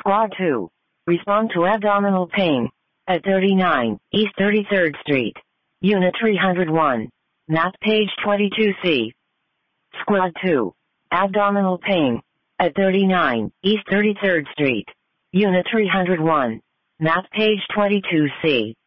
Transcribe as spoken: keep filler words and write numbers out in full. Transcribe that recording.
Squad two. Respond to abdominal pain. At thirty-nine East thirty-third Street. Unit three oh one. Map page twenty-two C. Squad two. Abdominal pain. At thirty-nine East thirty-third Street. Unit three oh one. Map page twenty-two C.